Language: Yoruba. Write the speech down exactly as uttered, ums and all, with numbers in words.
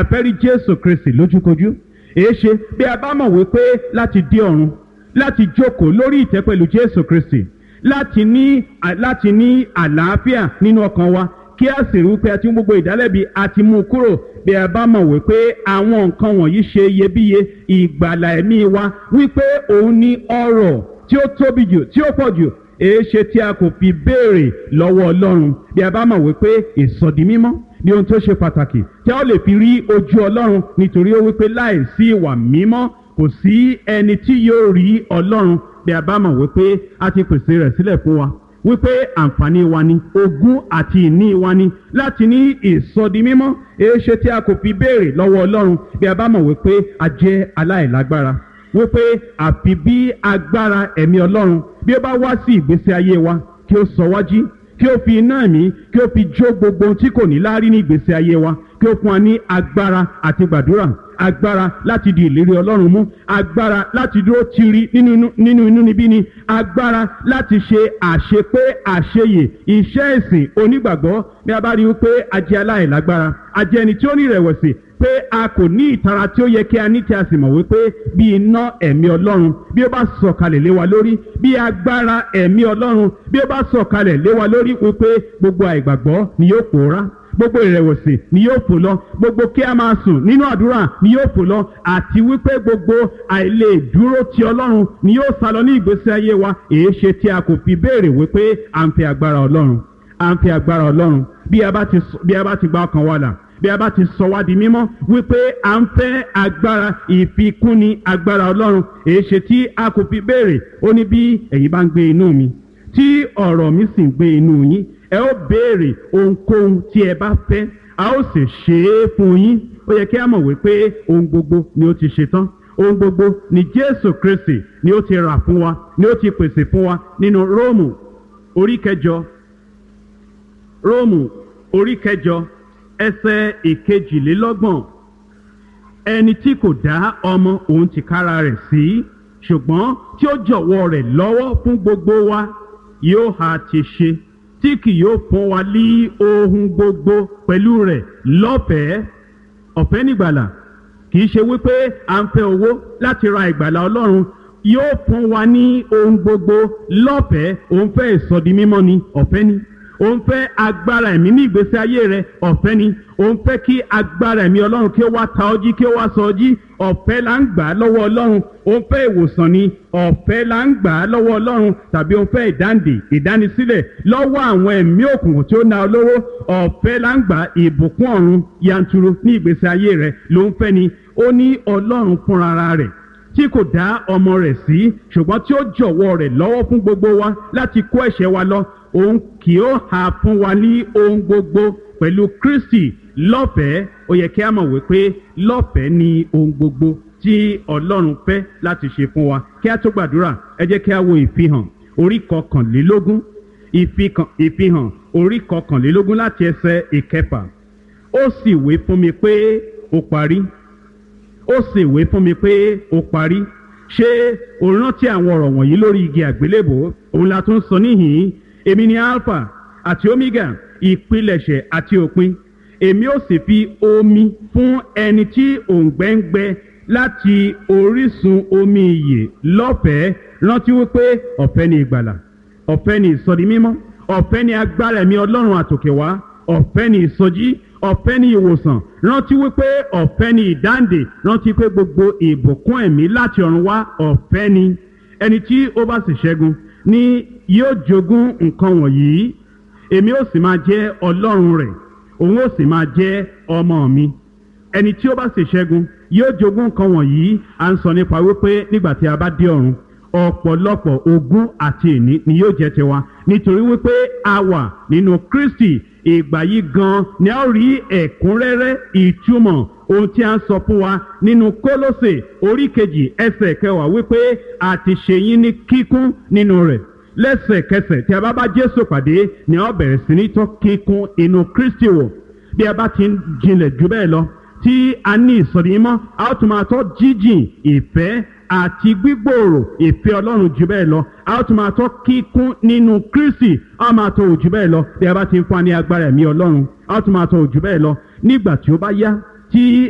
a fẹ́ rí Jésù Kristi lójúkojú. Èéṣe bí a bá mọ̀ wípé láti dé ọ̀run, láti jókòó lórí ìtẹ́ pẹ̀lú Jésù Kristi, láti ní láti ní àlàáfíà nínú ọkàn wa, kí a sì rí wípé a ti mú gbogbo ìdálẹ́bi àti mú kúrò. Bí a bá mọ̀ wípé àwọn nǹkan wọ̀nyí ṣe iyebíye, ìgbàlà ẹ̀mí wa, wípé òun ní ọrọ̀ tí ó tóbi jù, tí ó pọ̀ jù, èéṣe tí a kò fi béèrè lọ́wọ́ Ọlọ́run. Bí a bá mọ̀ wípé ìsọdimímọ́ ní ohun tó ṣe pàtàkì tí a lè fi rí ojú Ọlọ́run, nítorí ó wípé láìsí ìwà mímọ́ kò sí ẹni tí yóò rí Ọlọ́run. Bí a bá mọ̀ wípé a ti pèsè rẹ̀ sílẹ̀ fún wa, wípé àǹfààní wa ni, ogún àti ìní wa ni láti ní ìsọdimímọ́, èéṣe tí a kò fi béèrè lọ́wọ́ Ọlọ́run. Bí a bá mọ̀ wípé a jẹ́ aláìlágbára, wípé àfi bí agbára ẹ̀mí Ọlọ́run bí ó bá wá sí ìgbésí ayé wa, kí ó sọ wá jí, kí ó fi iná ẹ̀mí, kí ó fi jó gbogbo ohun tí kò ní láárí ní ìgbésí ayé wa, kí ó fún wa ní agbára àti gbàdúrà, agbára láti di ìlérí Ọlọ́run mú, agbára láti dúró tiri nínú nínú inúnibíni, agbára láti ṣe àṣepé àṣeyè iṣẹ́ ìsìn onígbàgbọ́. Bí a bá rí wípé a jẹ́ aláìlágbára, a jẹ́ ẹni tí ó ní ìrẹ̀wẹ̀sì, pé a kò ní ìtara tí ó yẹ kí a ní, tí a sì mọ̀ wípé bí iná ẹ̀mí Ọlọ́run bí ó bá sọ̀kalẹ̀ lé wa lórí, bí agbára ẹ̀mí Ọlọ́run bí ó bá sọ̀kalẹ̀ lé wa lórí, wípé gbogbo àìgbàgbọ́ ni yóò pòórá, gbogbo ìrẹ̀wẹ̀sì ni yóò fò lọ, gbogbo kí a máa sùn nínú àdúrà ni yóò fò lọ, àti wípé gbogbo àìlè dúró ti Ọlọ́run ni yóò sálọ ní ìgbésí ayé wa. Èéṣe tí a kò fi béèrè wípé à ń fẹ́ agbára Ọlọ́run, à ń fẹ́ agbára Ọlọ́run. Bí a bá ti bí a bá ti gba ọkàn wa là, bí a bá ti sọ wá di mímọ́, wípé à ń fẹ́ agbára ìfikúnni agbára Ọlọ́run. Èéṣe tí a kò fi béèrè. Ó ní bí ẹ̀yin bá ń gbé inú mi, tí ọ̀rọ̀ mi sì ń gbé inú yín, ẹ ó béèrè ohunkóhun tí ẹ bá fẹ́, a ó sì ṣe é fún yín. Ó yẹ kí a mọ̀ wípé ohun gbogbo ni ó ti ṣe tán, ohun gbogbo ni Jésù Kristi ni ó ti rà fún wa, ni ó ti pèsè fún wa. Nínú Róòmù orí kẹjọ, Róòmù orí kẹjọ ẹsẹ̀ ìkejìlélọ́gbọ̀n, ẹni tí kò dá ọmọ òun tìkára rẹ̀ sí, ṣùgbọ́n tí ó jọ̀wọ́ rẹ̀ lọ́wọ́ fún gbogbo wa, yóò ha ti ṣe tí kì yóò fún wa ní ohun gbogbo pẹ̀lú rẹ̀ lọ́fẹ̀ẹ́. Ọ̀fẹ́ nígbàlà, kì í ṣe wípé à ń fẹ́ owó láti ra ìgbàlà Ọlọ́run. Yóò fún wa ní ohun gbogbo lọ́fẹ̀ẹ́. Òun fẹ́ ìsọdimímọ́ ni, ọ̀fẹ́ ni. Òun fẹ́ agbára ẹ̀mí ní ìgbésí ayé rẹ̀, ọ̀fẹ́ ni. Òun fẹ́ kí agbára ẹ̀mí Ọlọ́run kí ó wá ta ọ́ jí, kí ó wá sọ ọ́ jí, ọ̀fẹ́ là ń gbà á lọ́wọ́ Ọlọ́run. Òun fẹ́ ìwòsàn ni, ọ̀fẹ́ là ń gbà á lọ́wọ́ Ọlọ́run. Tàbí òun fẹ́ ìdáǹdè, ìdánisílẹ̀ lọ́wọ́ àwọn ẹ̀mí òkùnkùn tí ó na olówó, ọ̀fẹ́ là ń gbà ìbùkún ọ̀run yanturu ní ìgbésí ayé rẹ̀ ló ń fẹ́ ni. Ó ní Ọlọ́run fúnra rẹ̀ tí kò dá ọmọ rẹ̀ sí, ṣùgbọ́n tí ó jọ̀wọ́ rẹ̀ lọ́wọ́ fún gbogbo wa láti kó ẹ̀ṣẹ̀ wa lọ. Òun kì ó ha fún wa ní ohun gbogbo pẹ̀lú Kristi lọ́fẹ̀ẹ́. Ó yẹ kí a mọ̀ wípé lọ́fẹ̀ẹ́ ni ohun gbogbo tí Ọlọ́run fẹ́ láti ṣe fún wa. Kí a tó gbàdúrà, ẹ jẹ́ kí a wo ìfihàn orí kọkànlélógún, ìfihàn orí kọkànlélógún láti ẹsẹ̀ ìkẹfà. Ó sì wí fún mi pé ó parí. Ó sì wí fún mi pé ó parí. Ṣé o rántí àwọn ọ̀rọ̀ wọ̀nyí lórí igi àgbélébò? Òun la tún sọ níhìn-ín. Èmi ni Alpha àti Omega, ìpilẹ̀ṣẹ̀ àti òpin. Èmi ó sì fi omi fún ẹni tí òǹgbẹ ń gbẹ láti orísun omi ìyè lọ́fẹ̀ẹ́. Rántí wípé ọ̀fẹ́ ni ìgbàlà, ọ̀fẹ́ ni ìsọdimímọ́, ọ̀fẹ́ ni agbára ẹ̀mí Ọlọ́run àtòkè wá, ọ̀fẹ́ ni ìsọjí, ọ̀fẹ́ ni ìwòsàn. Rántí wípé ọ̀fẹ́ ni ìdáǹdè. Rántí pé gbogbo ìbùkún ẹ̀mí láti ọ̀run wá ọ̀fẹ́ ni. Ẹni tí ó bá sì ṣẹ́gun ni yóò jogún nǹkan wọ̀nyí. Èmi ó sì máa jẹ́ Ọlọ́run rẹ̀, òun ó sì máa jẹ́ ọmọ mi. Ẹni tí ó bá sì ṣẹ́gun yóò jogún nǹkan wọ̀nyí. À ń sọ nípa wípé nígbà tí a bá dé ọ̀run, ọ̀pọ̀lọpọ̀ ogún àti ìní ni yóò jẹ́ tiwa, nítorí wípé a wà nínú Kristi. Ìgbà yìí gan ni a ó rí ẹ̀kúnrẹ́rẹ́ ìtumọ̀ ohun tí a ń sọ fún wa nínú Kólósè orí kejì ẹsẹ̀ kẹwàá, wípé a ti ṣe yín ní kíkún nínú rẹ̀. Lẹ́sẹ̀kẹsẹ̀ tí a bá bá Jésù pàdé ni a ó bẹ̀rẹ̀ sí ní tọ́ kíkún inú Kristi wò. Bí a bá ti ń jinlẹ̀ jù bẹ́ẹ̀ lọ, tí a ní ìsọdimímọ́, a ó tún máa tọ́ jíjìn ìfẹ́ àti gbígbòòrò ìfẹ́ Ọlọ́run jù bẹ́ẹ̀ lọ. A ó tún máa tọ́ kíkún nínú Kristi, a ó máa tọ́ òjù bẹ́ẹ̀ lọ. Bí a bá ti ń fún wa ní agbára ẹ̀mí Ọlọ́run, a ó tún máa tọ́ òjù bẹ́ẹ̀ lọ. Nígbà tí ó bá yá, tí